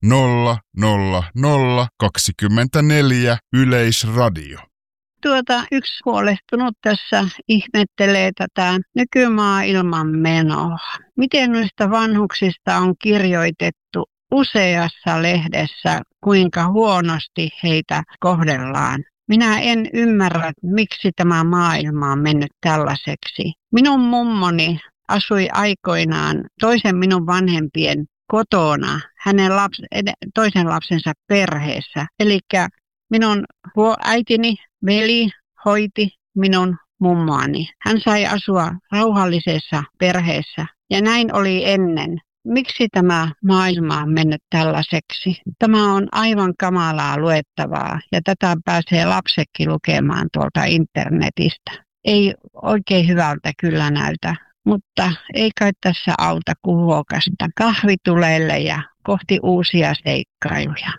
00024 Yleisradio. Yksi huolestunut tässä ihmettelee tätä nykymaailman menoa. Miten noista vanhuksista on kirjoitettu useassa lehdessä, kuinka huonosti heitä kohdellaan. Minä en ymmärrä, miksi tämä maailma on mennyt tällaiseksi. Minun mummoni asui aikoinaan toisen minun vanhempien kotona, hänen toisen lapsensa perheessä. Eli minun äitini veli hoiti minun mummoani. Hän sai asua rauhallisessa perheessä ja näin oli ennen. Miksi tämä maailma on mennyt tällaiseksi? Tämä on aivan kamalaa luettavaa ja tätä pääsee lapsetkin lukemaan tuolta internetistä. Ei oikein hyvältä kyllä näytä, mutta ei kai tässä auta kuin huokasta kahvituleille ja kohti uusia seikkailuja.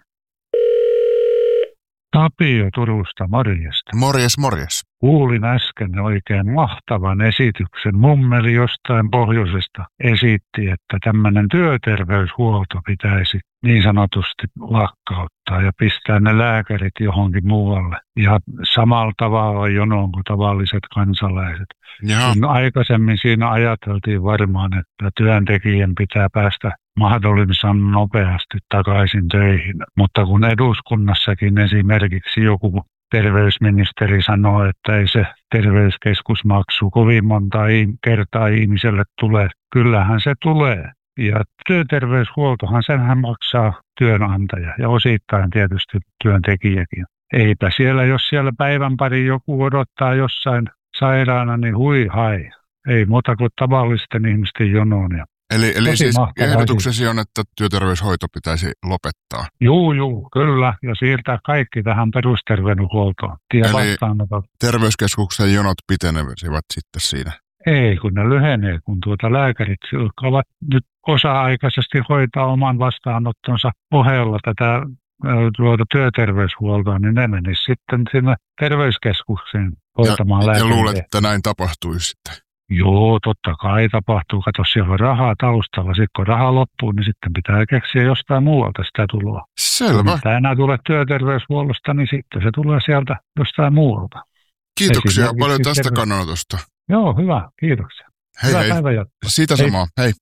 Tapio Turusta, morjesta. Morjes. Kuulin äsken oikein mahtavan esityksen. Mummeli jostain pohjoisesta esitti, että tämmöinen työterveyshuolto pitäisi niin sanotusti lakkauttaa ja pistää ne lääkärit johonkin muualle. Ja samalla tavalla jonoon kuin tavalliset kansalaiset. Aikaisemmin siinä ajateltiin varmaan, että työntekijän pitää päästä mahdollisimman nopeasti takaisin töihin. Mutta kun eduskunnassakin esimerkiksi joku terveysministeri sanoo, että ei se terveyskeskusmaksu kovin monta kertaa ihmiselle tule. Kyllähän se tulee. Ja työterveyshuoltohan senhän maksaa työnantaja ja osittain tietysti työntekijäkin. Eipä siellä, jos siellä päivän pari joku odottaa jossain sairaana, niin hui hai. Ei muuta kuin tavallisten ihmisten jonoon. Eli siis ehdotuksesi on, että työterveyshoito pitäisi lopettaa? Juu, kyllä. Ja siirtää kaikki tähän perusterveydenhuoltoon. Eli terveyskeskuksen jonot pitenevät sitten siinä? Ei, kun ne lyhenee, kun lääkärit, jotka ovat nyt osa-aikaisesti hoitaa oman vastaanottonsa ohella tätä työterveyshuoltoa, niin ne menisivät sitten sinne terveyskeskukseen hoitamaan lääkäriä. Ja luulet, että näin tapahtuisi sitten? Joo, totta kai tapahtuu. Kato, siellä on rahaa taustalla. Sitten kun raha loppuu, niin sitten pitää keksiä jostain muualta sitä tuloa. Selvä. Kun sitä enää tulee työterveyshuollosta, niin sitten se tulee sieltä jostain muualta. Kiitoksia paljon tästä kannanotosta. Joo, hyvä. Kiitoksia. Hei. Päivä jatkoa. Siitä samaa. Hei.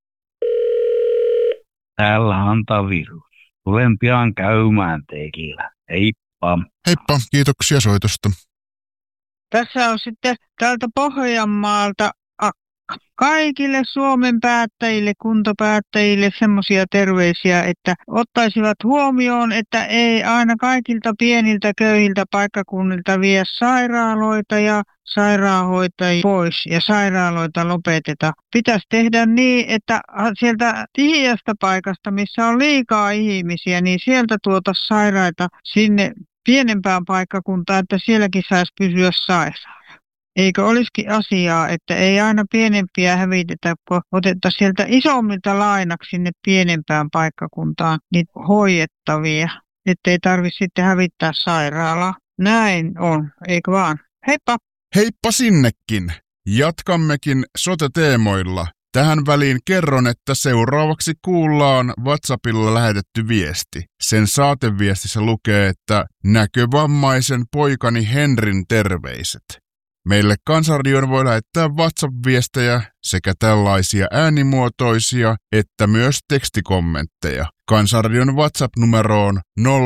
Täällä Hantavirus. Tulen pian käymään teillä. Heippa. Heippa. Kiitoksia soitosta. Tässä on sitten täältä Pohjanmaalta kaikille Suomen päättäjille, kuntapäättäjille semmoisia terveisiä, että ottaisivat huomioon, että ei aina kaikilta pieniltä köyhiltä paikkakunnilta vie sairaaloita ja sairaanhoitajia pois ja sairaaloita lopeteta. Pitäisi tehdä niin, että sieltä tiheästä paikasta, missä on liikaa ihmisiä, niin sieltä sairaita sinne pienempään paikkakuntaan, että sielläkin saisi pysyä sairaana. Eikö olisikin asiaa, että ei aina pienempiä hävitetä, kun otetaan sieltä isommilta lainaksi sinne pienempään paikkakuntaan niitä hoidettavia, ettei tarvitse sitten hävittää sairaalaa. Näin on, eikö vaan? Heippa! Heippa sinnekin! Jatkammekin sote-teemoilla. Tähän väliin kerron, että seuraavaksi kuullaan WhatsAppilla lähetetty viesti. Sen saateviestissä lukee, että näkövammaisen poikani Henrin terveiset. Meille Kansanradion voi lähettää WhatsApp-viestejä sekä tällaisia äänimuotoisia että myös tekstikommentteja. Kansanradion WhatsApp-numeroon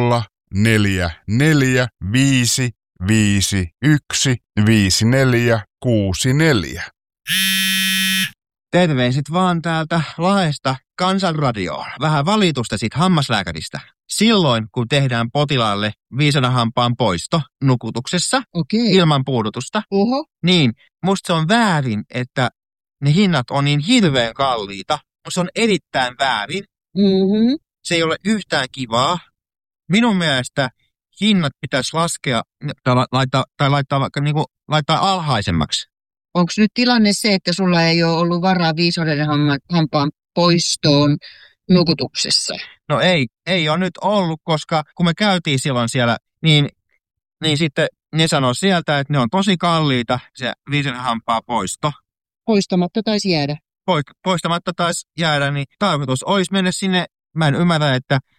0445515464. Terveiset vaan täältä Lahdesta Kansanradioon. Vähän valitusta sit hammaslääkäristä. Silloin, kun tehdään potilaalle viisanahampaan poisto nukutuksessa ilman puudutusta, niin musta se on väärin, että ne hinnat on niin hirveän kalliita. Musta se on erittäin väärin. Se ei ole yhtään kivaa. Minun mielestä hinnat pitäisi laskea tai laittaa vaikka laittaa alhaisemmaksi. Onko nyt tilanne se, että sulla ei ole ollut varaa viisauden hampaan poistoon nukutuksessa? No ei ole nyt ollut, koska kun me käytiin silloin siellä, niin sitten ne sanoi sieltä, että ne on tosi kalliita, se viisauden hampaan poisto. Poistamatta taisi jäädä. Poistamatta taisi jäädä, niin tarkoitus olisi mennä sinne. Mä en ymmärrä, että